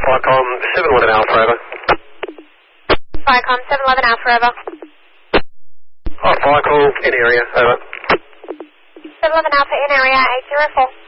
Viacom 711 Alpha, over. Viacom 711 Alpha, over. Viacom in area, over. 711 Alpha in area 804.